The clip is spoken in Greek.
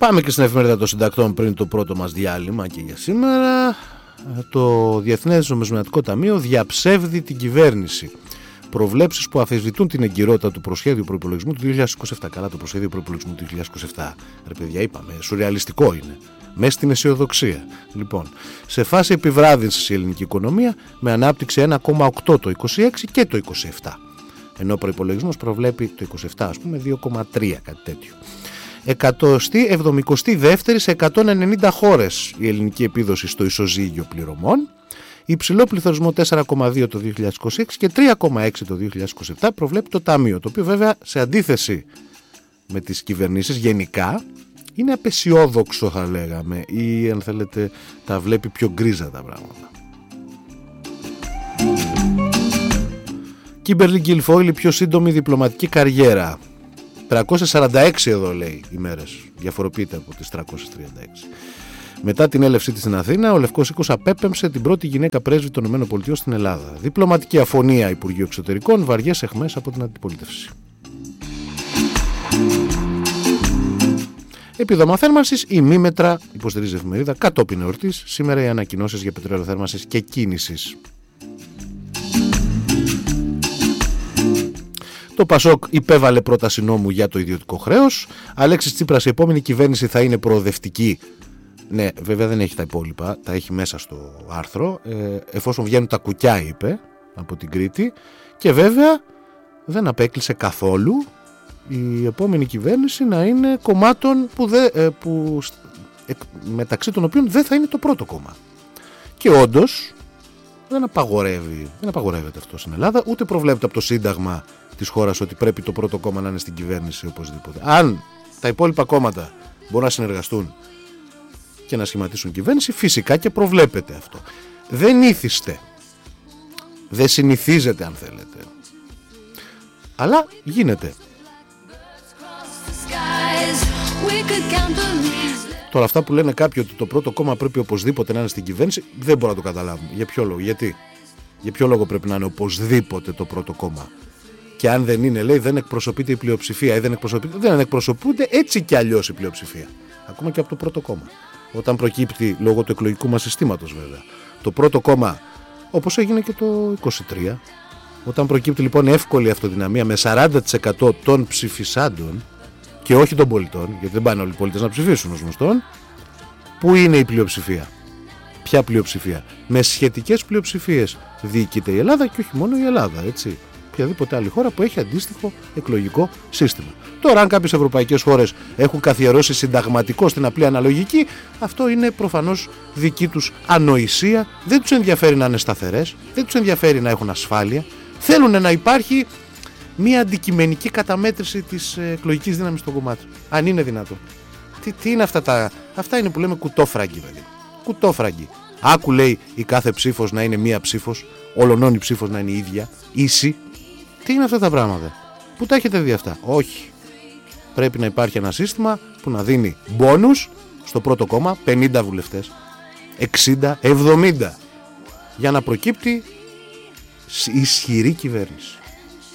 Πάμε και στην εφημερίδα των συντακτών πριν το πρώτο μας διάλειμμα και για σήμερα. Το Διεθνές Νομισματικό Ταμείο διαψεύδει την κυβέρνηση. Προβλέψεις που αμφισβητούν την εγκυρότητα του προσχέδιου προϋπολογισμού του 2027. Καλά, το προσχέδιο προϋπολογισμού του 2027. Ρε παιδιά, είπαμε, σουρεαλιστικό είναι. Μέσα στην αισιοδοξία. Λοιπόν, σε φάση επιβράδυνσης η ελληνική οικονομία με ανάπτυξη 1,8 το 26 και το 27. Ενώ ο προϋπολογισμός προβλέπει το 27, ας πούμε, 2,3, κάτι τέτοιο. 172η σε 190 χώρες η ελληνική επίδοση στο ισοζύγιο πληρωμών. Υψηλό πληθωρισμό 4,2 το 2026 και 3,6 το 2027 προβλέπει το Ταμείο, το οποίο βέβαια σε αντίθεση με τις κυβερνήσεις γενικά είναι απεσιόδοξο, θα λέγαμε, ή αν θέλετε τα βλέπει πιο γκρίζα τα πράγματα. Κίμπερλι Γκιλφόιλ, η πιο σύντομη διπλωματική καριέρα. 346 εδώ λέει ημέρες, διαφοροποιείται από τις 336. Μετά την έλευσή της στην Αθήνα, ο Λευκός Οίκος απέπεμψε την πρώτη γυναίκα πρέσβη των ΗΠΑ στην Ελλάδα. Διπλωματική αφωνία Υπουργείου Εξωτερικών, βαριές αιχμές από την αντιπολίτευση. Επίδομα θέρμανσης, ημίμετρα, υποστηρίζει η εφημερίδα, κατόπιν εορτής. Σήμερα οι ανακοινώσεις για πετρέλαιο θέρμανσης και κίνησης. Το Πασόκ υπέβαλε πρόταση νόμου για το ιδιωτικό χρέος. Αλέξης Τσίπρας, η επόμενη κυβέρνηση θα είναι προοδευτική. Ναι, βέβαια δεν έχει τα υπόλοιπα, τα έχει μέσα στο άρθρο. Εφόσον βγαίνουν τα κουκιά, είπε, από την Κρήτη. Και βέβαια δεν απέκλεισε καθόλου η επόμενη κυβέρνηση να είναι κομμάτων μεταξύ των οποίων δεν θα είναι το πρώτο κόμμα. Και όντως δεν απαγορεύεται αυτό στην Ελλάδα, ούτε προβλέπεται από το Σύνταγμα της χώρας ότι πρέπει το πρώτο κόμμα να είναι στην κυβέρνηση οπωσδήποτε. Αν τα υπόλοιπα κόμματα μπορούν να συνεργαστούν και να σχηματίσουν κυβέρνηση, φυσικά και προβλέπεται αυτό. Δεν ήθιστε, δεν συνηθίζεται αν θέλετε, αλλά γίνεται. Τώρα αυτά που λένε κάποιοι ότι το πρώτο κόμμα πρέπει οπωσδήποτε να είναι στην κυβέρνηση, δεν μπορώ να το καταλάβω. Για ποιο λόγο, γιατί? Για ποιο λόγο πρέπει να είναι οπωσδήποτε το πρώτο κόμμα? Και αν δεν είναι, λέει, δεν εκπροσωπείται η πλειοψηφία ή δεν εκπροσωπούνται έτσι κι αλλιώς η πλειοψηφία. Ακόμα και από το πρώτο κόμμα. Όταν προκύπτει, λόγω του εκλογικού μας συστήματος βέβαια, το πρώτο κόμμα, όπως έγινε και το 23, όταν προκύπτει λοιπόν εύκολη αυτοδυναμία με 40% των ψηφισάντων και όχι των πολιτών, γιατί δεν πάνε όλοι οι πολίτες να ψηφίσουν ως γνωστόν, πού είναι η πλειοψηφία? Ποια πλειοψηφία? Με σχετικές πλειοψηφίες διοικείται η Ελλάδα και όχι μόνο η Ελλάδα, έτσι. Οποιαδήποτε άλλη χώρα που έχει αντίστοιχο εκλογικό σύστημα. Τώρα, αν κάποιες ευρωπαϊκές χώρες έχουν καθιερώσει συνταγματικό στην απλή αναλογική, αυτό είναι προφανώς δική τους ανοησία. Δεν τους ενδιαφέρει να είναι σταθερές, δεν τους ενδιαφέρει να έχουν ασφάλεια. Θέλουν να υπάρχει μια αντικειμενική καταμέτρηση της εκλογικής δύναμης των κομμάτων. Αν είναι δυνατό. Τι είναι αυτά είναι που λέμε κουτόφραγκοι, δηλαδή. Κουτόφραγκοι. Άκου, λέει, η κάθε ψήφος να είναι μία ψήφος, ολονών η ψήφος να είναι η ίδια, ίση. Τι είναι αυτά τα πράγματα? Πού τα έχετε δει αυτά? Όχι. Πρέπει να υπάρχει ένα σύστημα που να δίνει μπόνους στο πρώτο κόμμα 50 βουλευτές, 60, 70, για να προκύπτει ισχυρή κυβέρνηση.